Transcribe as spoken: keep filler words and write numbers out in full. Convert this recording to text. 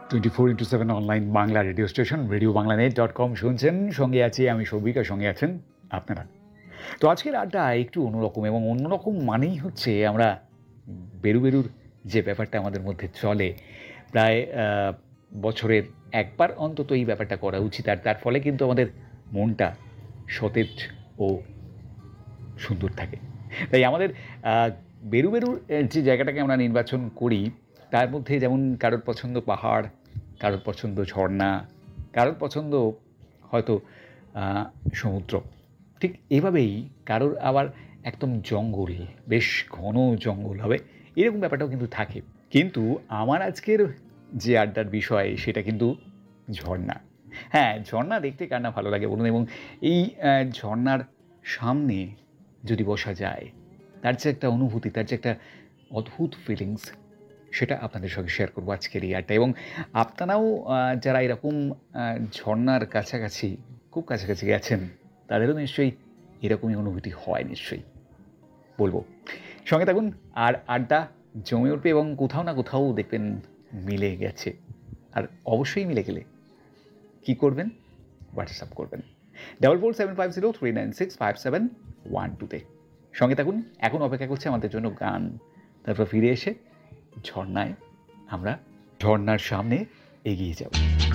Twenty four into seven online Bangla radio station radio Bangla net dot com শুনছেন। সঙ্গে আছি আমি সৌভিক, আর সঙ্গে আছেন আপনারা। তো আজকের আড্ডা একটু অন্যরকম, এবং অন্যরকম মানেই হচ্ছে আমরা বেরু বেরুর যে ব্যাপারটা আমাদের মধ্যে চলে, প্রায় বছরের একবার অন্তত এই ব্যাপারটা করা উচিত। আর তার ফলে কিন্তু আমাদের মনটা সতেজ ও সুন্দর থাকে। তাই আমাদের বেরু বেরুর যে জায়গাটাকে আমরা নির্বাচন করি, তার মধ্যে যেমন কারোর পছন্দ পাহাড়, কারোর পছন্দ ঝর্ণা, কারোর পছন্দ হয়তো সমুদ্র, ঠিক এভাবেই কারোর আবার একদম জঙ্গল, বেশ ঘন জঙ্গল হবে, এরকম ব্যাপারটাও কিন্তু থাকে। কিন্তু আমার আজকের যে আড্ডার বিষয় সেটা কিন্তু ঝর্ণা। হ্যাঁ, ঝর্ণা দেখতে কার না ভালো লাগে বলুন। এবং এই ঝর্ণার সামনে যদি বসা যায়, তার যে একটা অনুভূতি, তার যে একটা অদ্ভুত ফিলিংস, সেটা আপনাদের সঙ্গে শেয়ার করবো আজকের এই আড্ডা। এবং আপনারাও যারা এরকম ঝর্ণার কাছাকাছি, খুব কাছাকাছি গেছেন, তাদেরও নিশ্চয়ই এরকমই অনুভূতি হয়, নিশ্চয়ই বলবো। সঙ্গে থাকুন, আর আড্ডা জমে উঠবে এবং কোথাও না কোথাও দেখবেন মিলে গেছে। আর অবশ্যই মিলে গেলে কী করবেন? হোয়াটসঅ্যাপ করবেন double four seven five zero three nine six five seven one টুতে। সঙ্গে থাকুন, এখন অপেক্ষা করছে আমাদের জন্য গান। তারপর ফিরে এসে ঝর্ণায় আমরা ঝর্ণার সামনে এগিয়ে যাব।